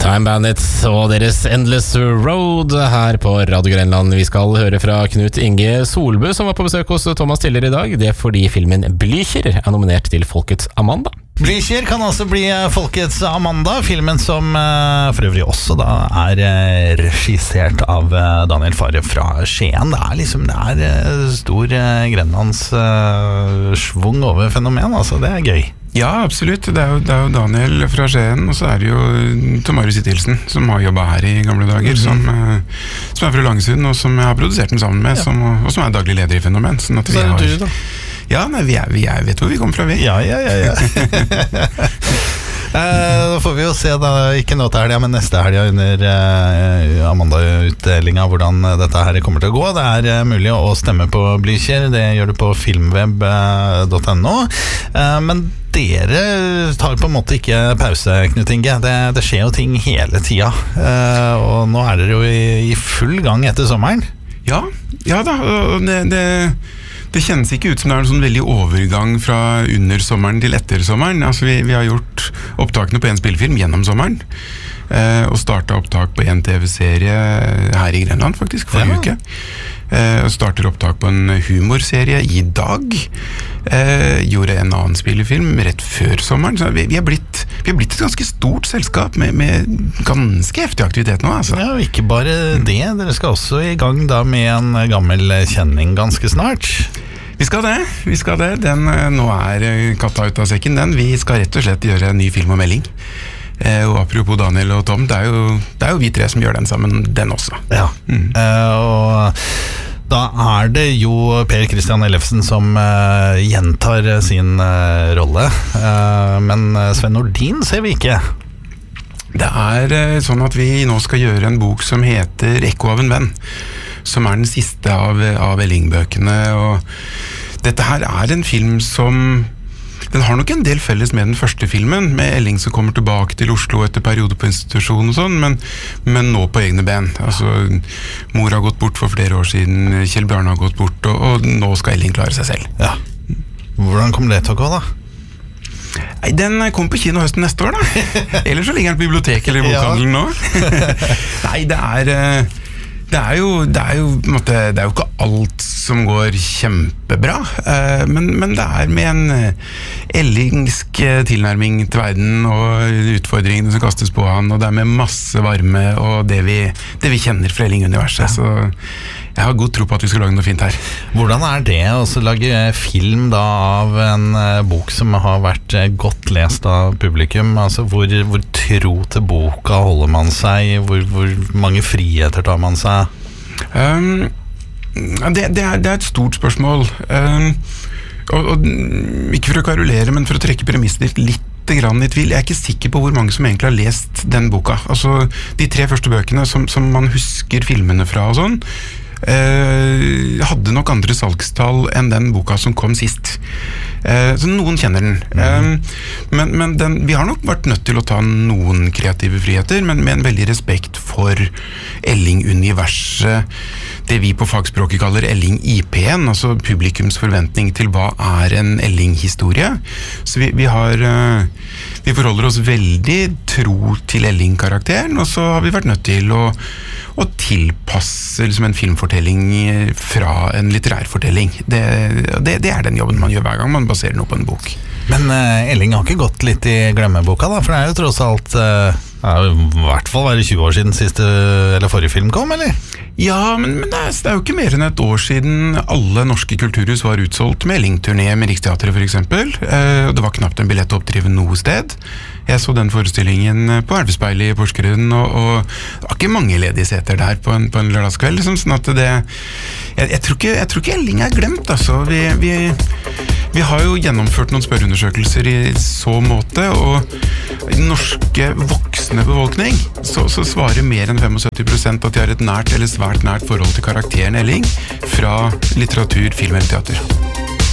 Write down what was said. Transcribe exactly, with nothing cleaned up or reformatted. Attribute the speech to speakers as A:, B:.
A: Time Bandits og deres Endless Road her på Radio Grenland. Vi skal høre fra Knut Inge Solbø, som var på besøk hos Thomas tidligere i dag. Det er fordi filmen Blücher er nominert til Folkets Amanda.
B: Blücher kan altså bli Folkets Amanda, filmen som for øvrig også da er regissert av Daniel Farre fra Skien. Det er liksom, det er stor Grenlands svung over fenomen, altså det er gøy.
C: Ja, absolutt. Det er, jo, det er jo Daniel fra Skien, og så er det jo Tom Marius Hittilsen, som har jobbet her i gamle dager, mm-hmm. som, som er fra Langsund, og som jeg har produsert den sammen med, ja. som, og som er daglig leder i Fenomen. Sånn at vi
B: så er det
C: har,
B: du da?
C: Ja, nei, vi, er, vi er, vet hvor vi kommer fra, vi.
B: Ja, ja, ja, ja. Da får vi jo se da, ikke nå til helga, men neste helga under uh, Amanda-utdelinga hvordan dette her kommer til å gå. Det er uh, mulig å stemme på Blücher, det gjør du på filmweb punktum no. Uh, men dere tar på en måte ikke pause, Knut Inge. Det, det skjer jo ting hele tida, uh, og nå er dere jo i, i full gang etter sommeren.
C: Ja, ja da, og det... det Det kjennes ikke ut som det er en sånn veldig overgang fra under sommeren til etter sommeren. Altså vi, vi har gjort opptakene på en spillefilm gjennom sommeren, eh, og startet opptak på en tv-serie her i Grenland faktisk, forrige ja. uke. Eh, og starter opptak på en humorserie i dag. Eh, gjorde en annen spillefilm rett før sommeren. Så vi, vi, har blitt, vi har blitt et ganske stort selskap med, med ganske heftig aktivitet nå. Altså.
B: Ja, ikke bare det. Dere skal også i gang da med en gammel kjenning ganske snart.
C: Vi skal det, vi skal det. Den, nå er katta ut av sekken den. Vi skal rett og slett gjøre en ny film og melding. Eh, og apropos Daniel og Tom, det er, jo, det er jo vi tre som gjør den sammen, den også.
B: Ja, mm. eh, og da er det jo Per Christian Ellefsen som eh, gjentar sin eh, rolle, eh, men Sven Nordin ser vi ikke.
C: Det er eh, sånn at vi nå skal gjøre en bok som heter Ekko av en venn, som er den siste av, av Elling-bøkene, og dette her er en film som den har nok en del felles med den første filmen, med Elling som kommer tilbake til Oslo etter periode på institusjon og sånn, men, men nå på egne ben. Altså, mor har gått bort for flere år siden, Kjell Bjarne har gått bort, og, og nå skal Elling klare seg selv.
B: Ja. Hvordan kommer det til å gå da?
C: Nei, den kommer på kino høsten neste år da. Ellers så ligger den på biblioteket eller bokhandelen nå. Nei, det er... Det er jo, det er jo, måte, det er jo ikke alt som går kjempebra, uh, men, men det er med en ellingsk tilnærming til verden og utfordringene som kastes på han, og det er med masse varme og det vi, det vi kjenner fra Elling-universet, ja. Så jeg har god tro på at vi skal lage noe fint her.
B: Hvordan er det å lage film da av en bok som har vært godt lest av publikum? Altså hvor, hvor tro til boka holder man seg? Hvor, hvor mange friheter tar man seg?
C: Um, det, det, er, det er et stort spørsmål. Um, og, og, ikke for å karulere, men for å trekke premisser litt grann i tvil. Jeg er ikke sikker på hvor mange som egentlig har lest den boka. Altså, de tre første bøkene som, som man husker filmene fra og sånn, Uh, hadde nok andre salgstall enn den boka som kom sist. Uh, så noen kjenner den. Mm. Uh, men men den, vi har nok vært nødt til å ta noen kreative friheter, men med en veldig respekt for Elling-universet, det vi på fagspråket kaller Elling-I P-en, altså publikums forventning til hva er en Elling-historie. Så vi, vi har uh, vi forholder oss veldig tro til Elling-karakteren, og så har vi vært nødt til å og tilpasse liksom en filmfortelling fra en litterær fortelling. Det, det, det er den jobben man gjør hver gang man baserer noe på en bok.
B: Men uh, Elling har ikke gått litt i glemmeboka da, for det er jo tross alt uh, i hvert fall var det tjue år siden siste, eller forrige film kom, eller?
C: Ja, men, men det, er, det er jo ikke mer enn et år siden alle norske kulturhus var utsolgt med Elling-turné med Riksteatret for eksempel, uh, og det var knapt en billett å oppdrive noe sted. Jeg så den forestillingen på Elvespeilet i Porsgrunn, og, og det var ikke mange ledige seter der på en, på en lørdagskveld, liksom, sånn at det jeg, jeg, tror ikke, jeg tror ikke Elling er glemt, altså. Vi, vi, vi har jo gjennomført noen spørreundersøkelser i så måte, og i den norske voksne befolkning så, så svarer mer enn syttifem prosent at de har et nært eller svært nært forhold til karakteren Elling fra litteratur, film eller teater.